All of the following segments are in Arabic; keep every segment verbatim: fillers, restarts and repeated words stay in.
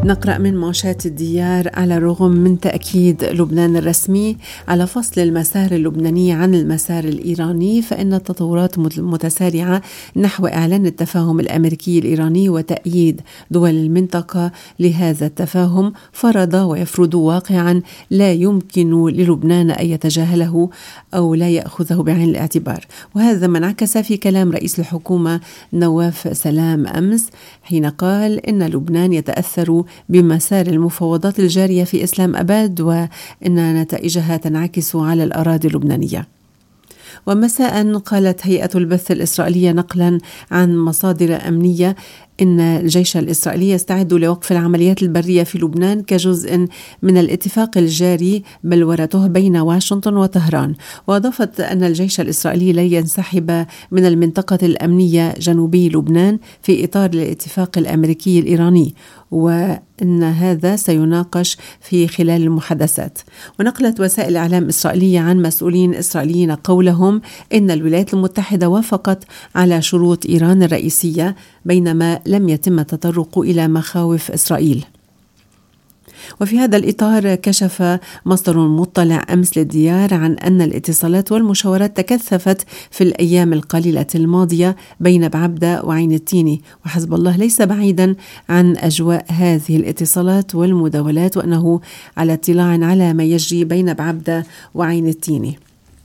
نقرأ من معشات الديار: على الرغم من تأكيد لبنان الرسمي على فصل المسار اللبناني عن المسار الإيراني، فإن التطورات متسارعة نحو إعلان التفاهم الأمريكي الإيراني وتأييد دول المنطقة لهذا التفاهم فرض ويفرض واقعا لا يمكن للبنان أن يتجاهله أو لا يأخذه بعين الاعتبار. وهذا ما انعكس في كلام رئيس الحكومة نواف سلام أمس حين قال إن لبنان يتأثر بمسار المفاوضات الجارية في إسلام أباد وإن نتائجها تنعكس على الأراضي اللبنانية. ومساء قالت هيئة البث الإسرائيلية نقلا عن مصادر أمنية إن الجيش الإسرائيلي يستعد لوقف العمليات البرية في لبنان كجزء من الاتفاق الجاري بلورته بين واشنطن وطهران. وأضافت أن الجيش الإسرائيلي لن ينسحب من المنطقة الأمنية جنوبي لبنان في إطار الاتفاق الأمريكي الإيراني، وأن هذا سيناقش في خلال المحادثات. ونقلت وسائل إعلام إسرائيلية عن مسؤولين إسرائيليين قولهم إن الولايات المتحدة وافقت على شروط إيران الرئيسية بينما لم يتم التطرق إلى مخاوف إسرائيل. وفي هذا الإطار كشف مصدر مطلع أمس للديار عن أن الاتصالات والمشاورات تكثفت في الأيام القليلة الماضية بين بعبدة وعين التيني، وحزب الله ليس بعيدا عن أجواء هذه الاتصالات والمداولات، وأنه على اطلاع على ما يجري بين بعبدة وعين التيني.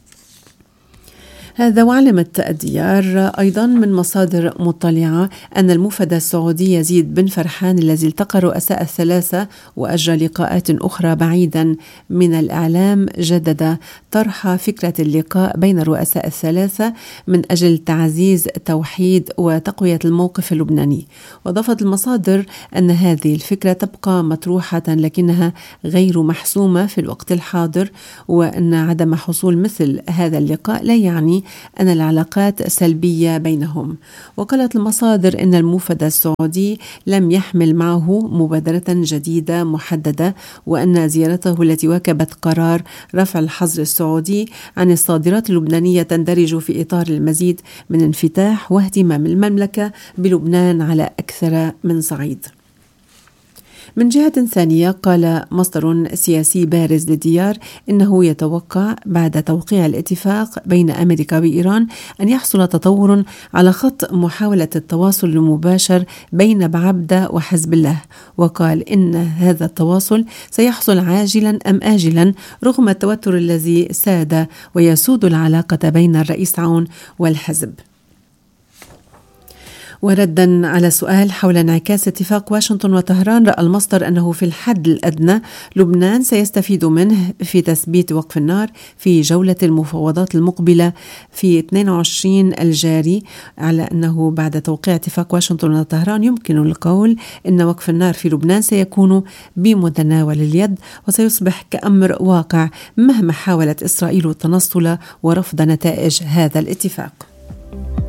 هذا. وعلمت الديار أيضا من مصادر مطلعة أن المفدى السعودي يزيد بن فرحان الذي التقى الرؤساء الثلاثة وأجرى لقاءات أخرى بعيدا من الإعلام جدد طرح فكرة اللقاء بين الرؤساء الثلاثة من أجل تعزيز توحيد وتقوية الموقف اللبناني. وأضافت المصادر أن هذه الفكرة تبقى مطروحة لكنها غير محسومة في الوقت الحاضر، وأن عدم حصول مثل هذا اللقاء لا يعني أن العلاقات سلبية بينهم. وقالت المصادر أن المفدى السعودي لم يحمل معه مبادرة جديدة محددة، وأن زيارته التي واكبت قرار رفع الحظر السعودي عن الصادرات اللبنانية تندرج في إطار المزيد من انفتاح واهتمام المملكة بلبنان على أكثر من صعيد. من جهة ثانية قال مصدر سياسي بارز للديار إنه يتوقع بعد توقيع الاتفاق بين أمريكا وإيران أن يحصل تطور على خط محاولة التواصل المباشر بين بعبدة وحزب الله، وقال إن هذا التواصل سيحصل عاجلا أم آجلا رغم التوتر الذي ساد ويسود العلاقة بين الرئيس عون والحزب. وردا على سؤال حول انعكاس اتفاق واشنطن وطهران، رأى المصدر أنه في الحد الأدنى لبنان سيستفيد منه في تثبيت وقف النار في جولة المفاوضات المقبلة في اثنين وعشرين الجاري، على أنه بعد توقيع اتفاق واشنطن وطهران يمكن القول أن وقف النار في لبنان سيكون بمتناول اليد وسيصبح كأمر واقع مهما حاولت إسرائيل التنصل ورفض نتائج هذا الاتفاق.